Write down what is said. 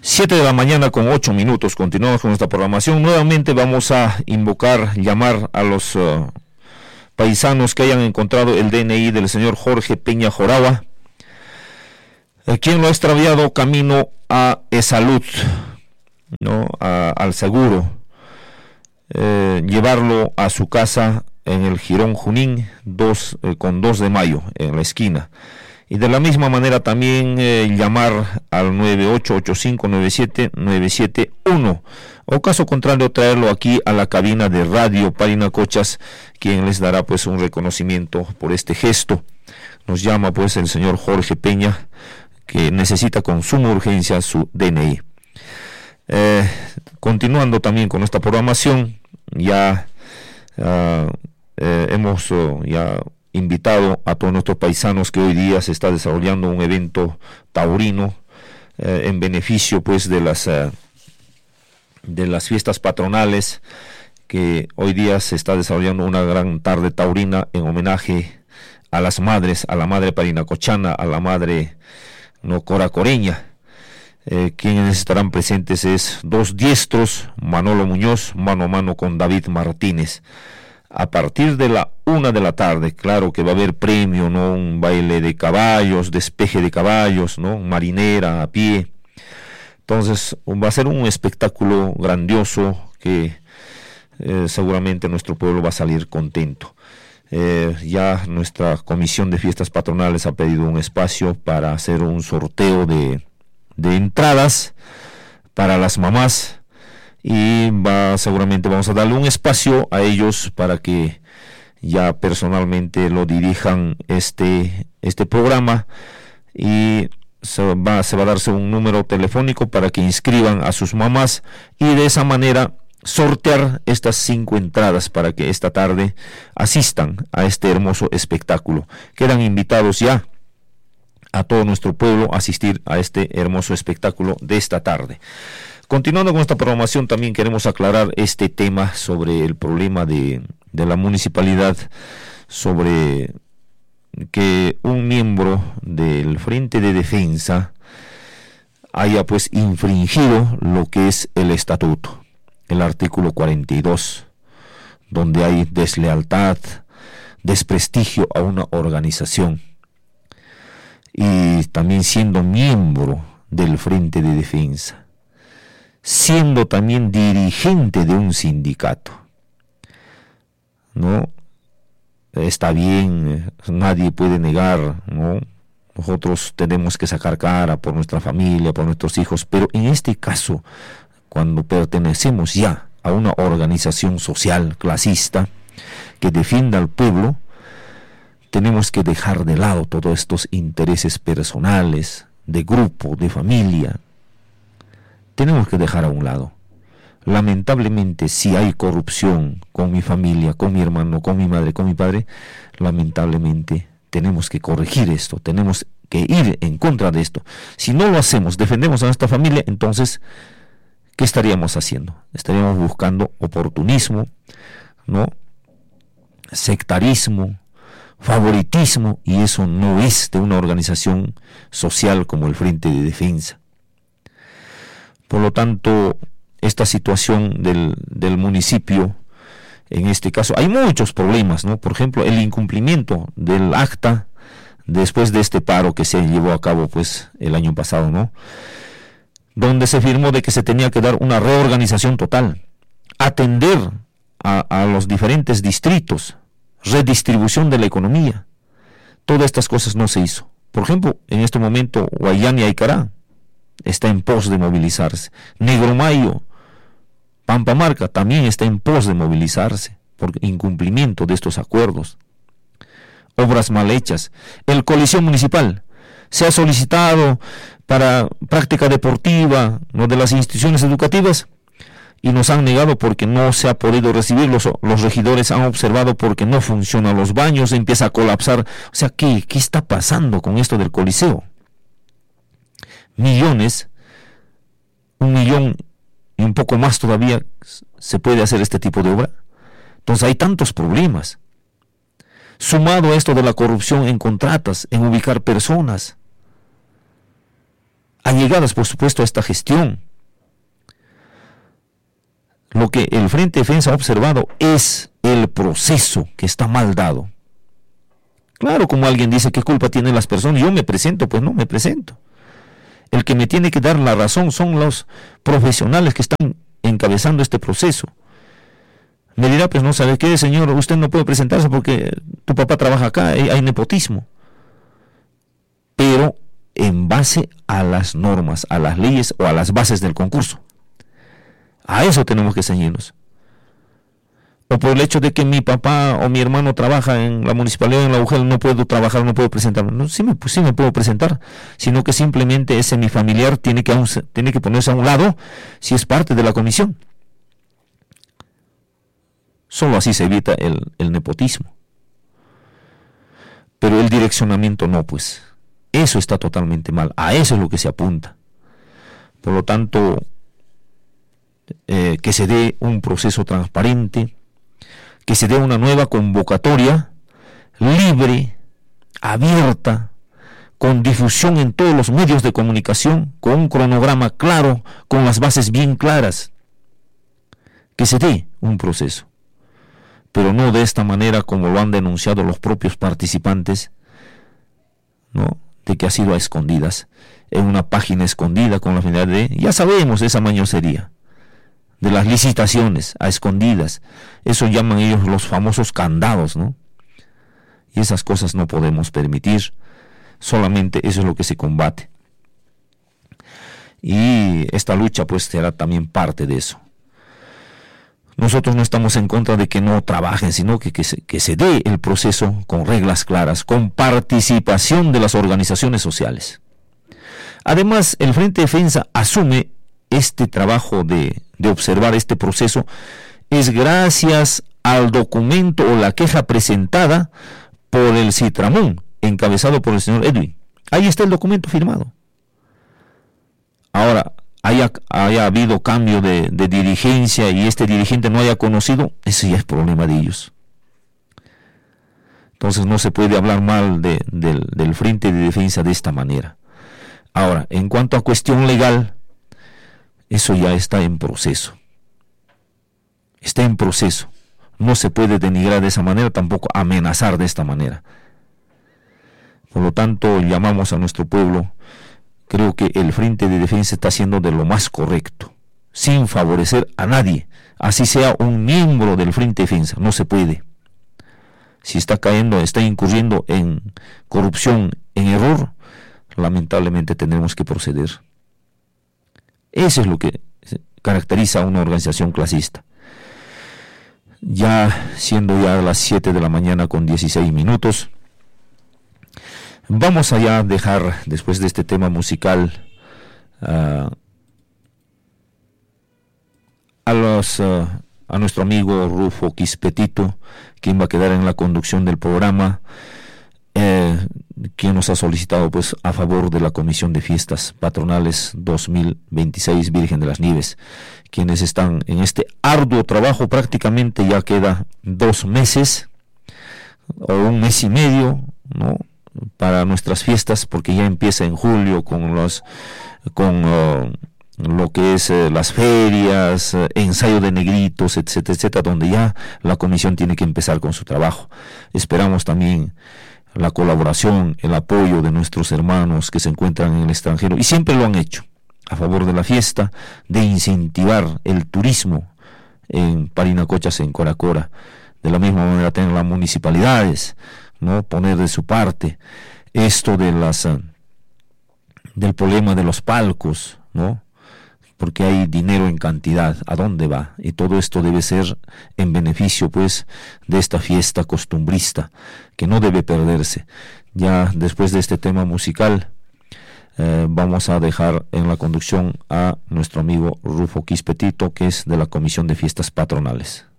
7 de la mañana con 8 minutos. Continuamos con nuestra programación. Nuevamente vamos a llamar a los paisanos que hayan encontrado el DNI del señor Jorge Peña Joraba, quien lo ha extraviado camino a Esalud, ¿no? Al seguro, llevarlo a su casa en el Jirón Junín, con 2 de mayo, en la esquina. Y de la misma manera también llamar al 98859791, o caso contrario traerlo aquí a la cabina de Radio Parinacochas, quien les dará pues un reconocimiento por este gesto. Nos llama pues el señor Jorge Peña, que necesita con suma urgencia su DNI. Continuando también con esta programación, hemos invitado a todos nuestros paisanos que hoy día se está desarrollando un evento taurino en beneficio pues de las fiestas patronales, que hoy día se está desarrollando una gran tarde taurina en homenaje a las madres, a la madre parinacochana, a la madre coracoreña. Quienes estarán presentes es 2 diestros, Manolo Muñoz, mano a mano con David Martínez, a partir de la 1 de la tarde. Claro que va a haber premio, ¿no? Un baile de caballos, despeje de caballos, ¿no? Marinera a pie. Entonces va a ser un espectáculo grandioso que seguramente nuestro pueblo va a salir contento. Ya nuestra comisión de fiestas patronales ha pedido un espacio para hacer un sorteo de entradas para las mamás, y seguramente vamos a darle un espacio a ellos para que ya personalmente lo dirijan este programa, y se va a darse un número telefónico para que inscriban a sus mamás, y de esa manera sortear estas 5 entradas para que esta tarde asistan a este hermoso espectáculo. Quedan invitados ya a todo nuestro pueblo a asistir a este hermoso espectáculo de esta tarde. Continuando con esta programación, también queremos aclarar este tema sobre el problema de la municipalidad, sobre que un miembro del Frente de Defensa haya pues infringido lo que es el estatuto, el artículo 42, donde hay deslealtad, desprestigio a una organización, y también siendo miembro del Frente de Defensa, siendo también dirigente de un sindicato, ¿no? Está bien, nadie puede negar, ¿no? Nosotros tenemos que sacar cara por nuestra familia, por nuestros hijos, pero en este caso, cuando pertenecemos ya a una organización social clasista que defienda al pueblo, tenemos que dejar de lado todos estos intereses personales, de grupo, de familia. Tenemos que dejar a un lado. Lamentablemente, si hay corrupción con mi familia, con mi hermano, con mi madre, con mi padre, lamentablemente tenemos que corregir esto, tenemos que ir en contra de esto. Si no lo hacemos, defendemos a nuestra familia, entonces, ¿qué estaríamos haciendo? Estaríamos buscando oportunismo, ¿no? Sectarismo, favoritismo, y eso no es de una organización social como el Frente de Defensa. Por lo tanto, esta situación del municipio, en este caso, hay muchos problemas, ¿no? Por ejemplo, el incumplimiento del acta después de este paro que se llevó a cabo pues el año pasado, ¿no? Donde se firmó de que se tenía que dar una reorganización total, atender a los diferentes distritos, redistribución de la economía. Todas estas cosas no se hizo. Por ejemplo, en este momento, Guayani Aycará está en pos de movilizarse. Negromayo, Pampamarca también está en pos de movilizarse por incumplimiento de estos acuerdos. Obras mal hechas. El Coliseo Municipal se ha solicitado para práctica deportiva, ¿no?, de las instituciones educativas, y nos han negado porque no se ha podido recibir. Los regidores han observado porque no funcionan los baños, empieza a colapsar. O sea, ¿qué está pasando con esto del Coliseo? Millones, 1 millón y un poco más todavía se puede hacer este tipo de obra. Entonces hay tantos problemas. Sumado a esto de la corrupción en contratas, en ubicar personas, ha allegadas, por supuesto, a esta gestión. Lo que el Frente de Defensa ha observado es el proceso que está mal dado. Claro, como alguien dice, ¿qué culpa tienen las personas? Yo me presento, pues no me presento. El que me tiene que dar la razón son los profesionales que están encabezando este proceso. Me dirá, pues no sabe qué, señor, usted no puede presentarse porque tu papá trabaja acá, hay nepotismo. Pero en base a las normas, a las leyes o a las bases del concurso. A eso tenemos que ceñirnos. O por el hecho de que mi papá o mi hermano trabaja en la municipalidad, en la UGEL, no puedo trabajar, no puedo presentarme. No, sí me puedo presentar, sino que simplemente ese mi familiar tiene que ponerse a un lado si es parte de la comisión. Solo así se evita el nepotismo. Pero el direccionamiento no, pues. Eso está totalmente mal. A eso es lo que se apunta. Por lo tanto, que se dé un proceso transparente, que se dé una nueva convocatoria libre, abierta, con difusión en todos los medios de comunicación, con un cronograma claro, con las bases bien claras. Que se dé un proceso, pero no de esta manera como lo han denunciado los propios participantes, ¿no? De que ha sido a escondidas, en una página escondida con la finalidad de, ya sabemos esa mañosería, de las licitaciones a escondidas. Eso llaman ellos los famosos candados, ¿no? Y esas cosas no podemos permitir. Solamente eso es lo que se combate. Y esta lucha pues será también parte de eso. Nosotros no estamos en contra de que no trabajen, sino que se dé el proceso con reglas claras, con participación de las organizaciones sociales. Además, el Frente de Defensa asume este trabajo de observar este proceso es gracias al documento o la queja presentada por el Citramón, encabezado por el señor Edwin. Ahí está el documento firmado. Ahora, haya habido cambio de dirigencia y este dirigente no haya conocido, ese ya es problema de ellos. Entonces no se puede hablar mal del Frente de Defensa de esta manera. Ahora, en cuanto a cuestión legal, eso ya está en proceso. Está en proceso. No se puede denigrar de esa manera, tampoco amenazar de esta manera. Por lo tanto, llamamos a nuestro pueblo. Creo que el Frente de Defensa está haciendo de lo más correcto, sin favorecer a nadie, así sea un miembro del Frente de Defensa. No se puede. Si está incurriendo en corrupción, en error, lamentablemente tendremos que proceder. Eso es lo que caracteriza a una organización clasista. Ya siendo ya las 7 de la mañana con 16 minutos, vamos allá a dejar, después de este tema musical, a nuestro amigo Rufo Quispetito, quien va a quedar en la conducción del programa, quien nos ha solicitado pues a favor de la Comisión de Fiestas Patronales 2026 Virgen de las Nieves, quienes están en este arduo trabajo. Prácticamente ya queda 2 meses o 1 mes y medio, ¿no?, para nuestras fiestas, porque ya empieza en julio con lo que es las ferias, ensayo de negritos, etcétera, etcétera, donde ya la comisión tiene que empezar con su trabajo. Esperamos también la colaboración, el apoyo de nuestros hermanos que se encuentran en el extranjero, y siempre lo han hecho, a favor de la fiesta, de incentivar el turismo en Parinacochas, en Coracora. De la misma manera tienen las municipalidades, ¿no?, poner de su parte. Esto de del problema de los palcos, ¿no?, porque hay dinero en cantidad, ¿a dónde va? Y todo esto debe ser en beneficio pues de esta fiesta costumbrista, que no debe perderse. Ya después de este tema musical, vamos a dejar en la conducción a nuestro amigo Rufo Quispetito, que es de la Comisión de Fiestas Patronales.